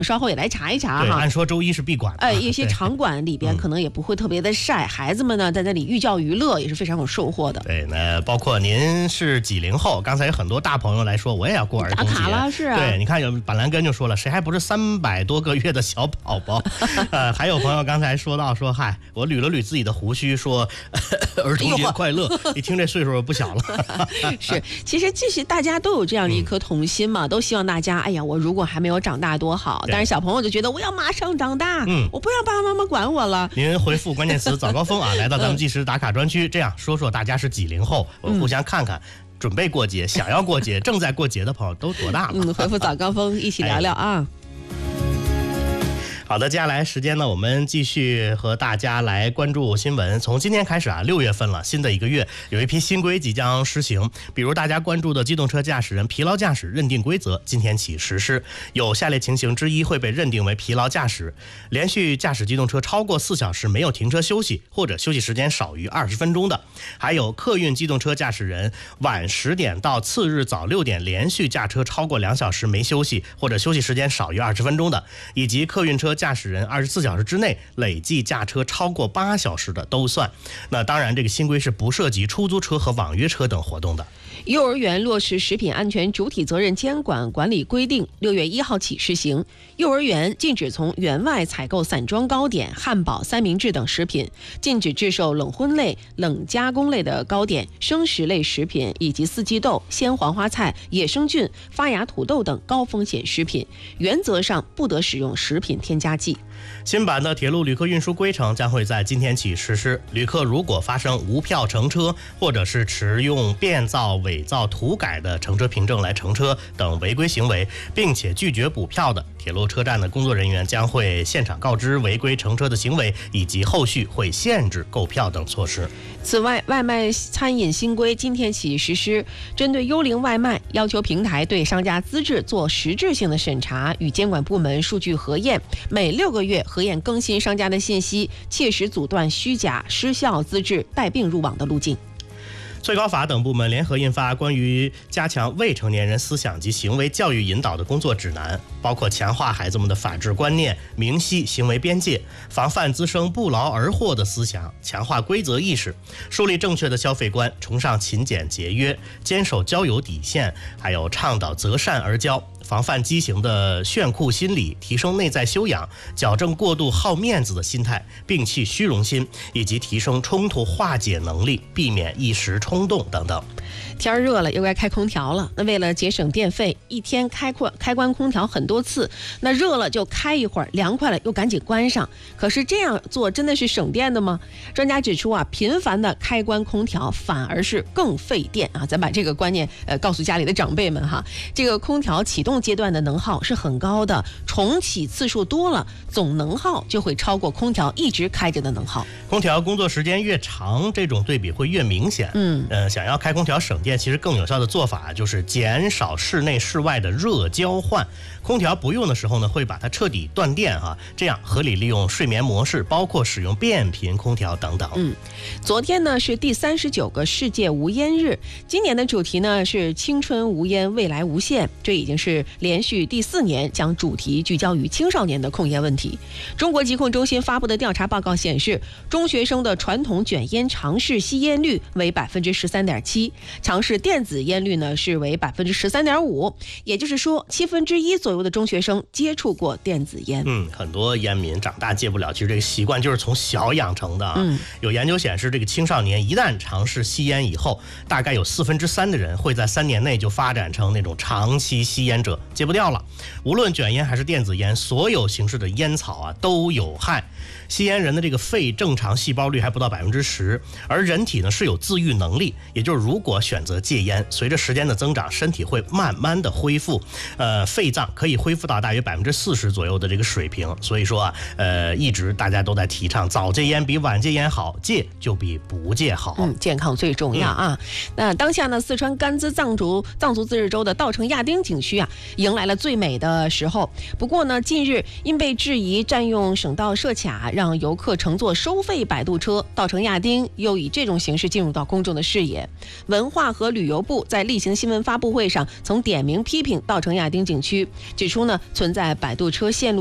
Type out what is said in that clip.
稍后也来查一查对， 哈。 按说周一是闭馆的。 一些场馆里边可能也不会特别的晒，孩子们呢在那里寓教于乐也是非常有收获的。 对，那包括您是90后，刚才有很多大朋友来说，我也要过儿童节。 打卡了是啊。 对，你看有板蓝根就说了，谁还不是300多个月的小宝宝？还有朋友刚才说到说，嗨，我捋了捋自己的胡须，说儿童节快乐。一听这岁数不小了。 是，其实大家都有这样的一颗童心嘛，都希望大家，哎呀，我如果还没有长大多好。但是小朋友就觉得我要马上长大，我不让爸爸妈妈管我了。 您回复关键词早高峰啊，来到咱们计时打卡专区，这样说说大家是90后，我们互相看看。准备过节、想要过节、正在过节的朋友都多大了？ 回复早高峰一起聊聊啊。 好的，接下来时间呢，我们继续和大家来关注新闻。从今天开始啊，6月份了，新的一个月，有一批新规即将施行。比如大家关注的机动车驾驶人疲劳驾驶认定规则，今天起实施。有下列情形之一会被认定为疲劳驾驶：连续驾驶机动车超过4小时没有停车休息，或者休息时间少于20分钟的；还有客运机动车驾驶人晚10点到次日早6点连续驾车超过2小时没休息，或者休息时间少于20分钟的；以及客运车驾驶人24小时之内累计驾车超过8小时的都算。那当然，这个新规是不涉及出租车和网约车等活动的。 幼儿园落实食品安全主体责任监管管理规定，6月1号起施行。幼儿园禁止从园外采购散装糕点、汉堡、三明治等食品，禁止制售冷荤类、冷加工类的糕点、生食类食品以及四季豆、鲜黄花菜、野生菌、发芽土豆等高风险食品，原则上不得使用食品添加剂。 新版的铁路旅客运输规程将会在今天起实施。旅客如果发生无票乘车，或者是持用变造、伪造、涂改的乘车凭证来乘车等违规行为，并且拒绝补票的，铁路车站的工作人员将会现场告知违规乘车的行为，以及后续会限制购票等措施。 此外，外卖餐饮新规今天起实施，针对幽灵外卖，要求平台对商家资质做实质性的审查，与监管部门数据核验，每6个月核验更新商家的信息，切实阻断虚假、失效资质带病入网的路径。 最高法等部门联合印发关于加强未成年人思想及行为教育引导的工作指南，包括强化孩子们的法治观念，明晰行为边界，防范滋生不劳而获的思想，强化规则意识，树立正确的消费观，崇尚勤俭节约，坚守交友底线，还有倡导择善而交，防范畸形的炫酷心理，提升内在修养，矫正过度好面子的心态，摒弃虚荣心，以及提升冲突化解能力，避免一时冲动等等。 天热了又该开空调了，那为了节省电费，一天开关空调很多次，那热了就开一会儿，凉快了又赶紧关上。可是这样做真的是省电的吗？专家指出啊，频繁的开关空调反而是更费电啊。咱把这个观念告诉家里的长辈们哈。这个空调启动阶段的能耗是很高的，重启次数多了，总能耗就会超过空调一直开着的能耗。 空调工作时间越长，这种对比会越明显。想要开空调省电，其实更有效的做法就是减少室内室外的热交换。空调不用的时候呢，会把它彻底断电啊，这样合理利用睡眠模式，包括使用变频空调等等。 昨天呢是第39个世界无烟日，今年的主题呢是青春无烟，未来无限。这已经是连续第4年将主题聚焦于青少年的控烟问题。中国疾控中心发布的调查报告显示，中学生的传统卷烟尝试吸烟率为13.7%，尝试电子烟率呢是为13.5%，也就是说1/7左右的中学生接触过电子烟。 很多烟民长大戒不了，其实这个习惯就是从小养成的啊。有研究显示，这个青少年一旦尝试吸烟以后，大概有3/4的人会在3年内就发展成那种长期吸烟者，戒不掉了。无论卷烟还是电子烟，所有形式的烟草啊都有害。吸烟人的这个肺正常细胞率还不到10%，而人体呢是有自愈能力，也就是如果选择戒烟，随着时间的增长，身体会慢慢的恢复，肺脏可以恢复到大约40%左右的这个水平。所以说一直大家都在提倡早戒烟比晚戒烟好，戒就比不戒好。 健康最重要啊。那当下呢，四川甘孜藏族自治州的稻城亚丁景区啊， 迎来了最美的时候。不过呢，近日因被质疑占用省道设卡，让游客乘坐收费摆渡车，稻城亚丁又以这种形式进入到公众的视野。文化和旅游部在例行新闻发布会上曾点名批评稻城亚丁景区，指出呢存在摆渡车线路